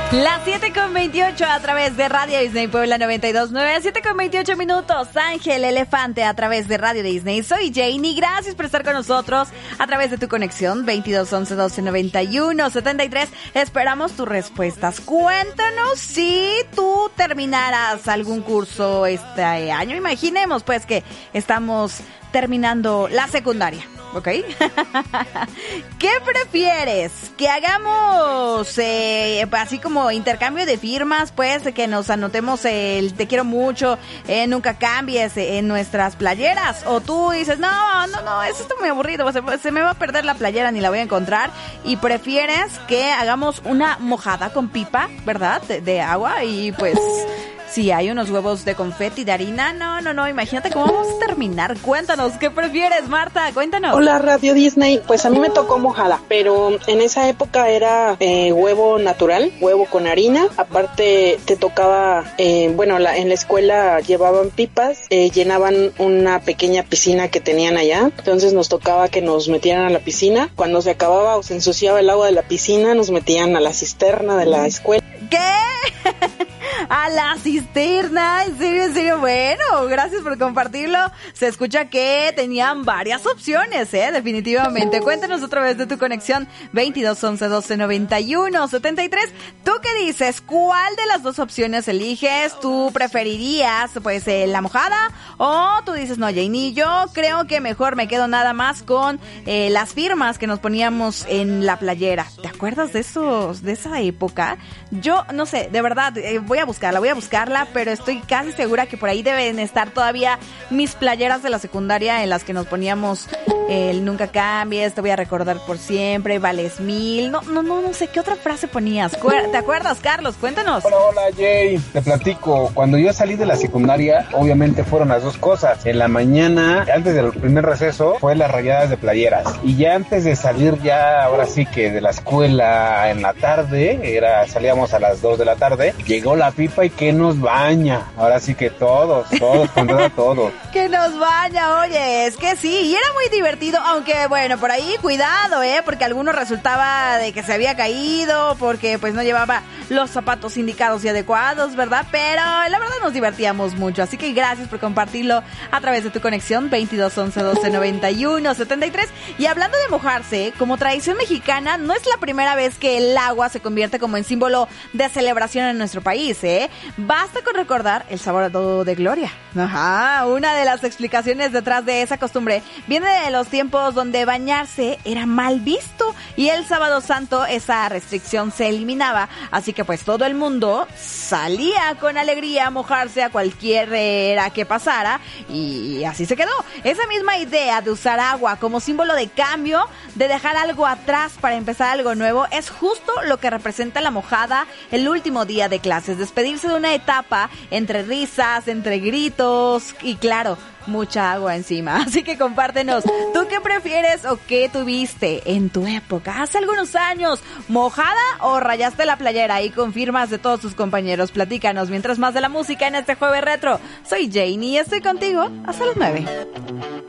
Las 7:28 a través de Radio Disney Puebla 92.9, 7:28 minutos. Ángel Elefante a través de Radio Disney. Soy Janie, gracias por estar con nosotros a través de tu conexión 22 11 12 91 73. Esperamos tus respuestas. Cuéntanos si tú terminaras algún curso este año. Imaginemos pues que estamos terminando la secundaria, ¿ok? ¿Qué prefieres? ¿Que hagamos así como intercambio de firmas, pues, que nos anotemos el te quiero mucho, nunca cambies en nuestras playeras? O tú dices, no, eso está muy aburrido, se me va a perder la playera, ni la voy a encontrar, y prefieres que hagamos una mojada con pipa, ¿verdad? De agua, y pues si hay unos huevos de confeti, de harina, no, imagínate cómo vamos a terminar. Cuéntanos, ¿qué prefieres, Marta? Cuéntanos. Hola, Radio Disney. Pues a mí me tocó mojada, pero en esa época era huevo natural, huevo con harina. Aparte te tocaba, en la escuela llevaban pipas, llenaban una pequeña piscina que tenían allá. Entonces nos tocaba que nos metieran a la piscina. Cuando se acababa o se ensuciaba el agua de la piscina, nos metían a la cisterna de la escuela. ¿Qué? A la cisterna, en serio, bueno, gracias por compartirlo. Se escucha que tenían varias opciones, definitivamente. Cuéntanos otra vez de tu conexión 22 11 12 91 73. ¿Tú qué dices? ¿Cuál de las dos opciones eliges? ¿Tú preferirías pues la mojada? O tú dices, no, Janie, yo creo que mejor me quedo nada más con las firmas que nos poníamos en la playera. ¿Te acuerdas de esa época? Yo no sé, de verdad, voy a buscarla, pero estoy casi segura que por ahí deben estar todavía mis playeras de la secundaria en las que nos poníamos el nunca cambies, te voy a recordar por siempre, vales mil. No sé, ¿qué otra frase ponías? ¿Te acuerdas, Carlos? Cuéntanos. Hola, Jay, te platico. Cuando yo salí de la secundaria, obviamente fueron las dos cosas. En la mañana, antes del primer receso, fue las rayadas de playeras. Y ya antes de salir ahora sí que de la escuela en la tarde, salíamos a las 2 de la tarde, llegó la pipa y que nos baña. Ahora sí que todos, contra todos. Que nos baña, oye, es que sí, y era muy divertido, aunque bueno, por ahí cuidado, porque alguno resultaba de que se había caído, porque pues no llevaba los zapatos indicados y adecuados, ¿verdad? Pero la verdad nos divertíamos mucho, así que gracias por compartirlo a través de tu conexión 22 11 12 91 73. Y hablando de mojarse, como tradición mexicana, no es la primera vez que el agua se convierte como en símbolo de celebración en nuestro país, Basta con recordar el sábado de gloria. Ajá, una de las explicaciones detrás de esa costumbre viene de los tiempos donde bañarse era mal visto y el sábado santo esa restricción se eliminaba, así que pues todo el mundo salía con alegría a mojarse a cualquier era que pasara y así se quedó. Esa misma idea de usar agua como símbolo de cambio, de dejar algo atrás para empezar algo nuevo, es justo lo que representa la mojada el último día de clases, despedirse de una etapa entre risas, entre gritos y claro, mucha agua encima. Así que compártenos, ¿tú qué prefieres o qué tuviste en tu época hace algunos años? ¿Mojada o rayaste la playera? Y confirmas de todos tus compañeros. Platícanos mientras más de la música en este jueves retro. Soy Janie y estoy contigo hasta las 9.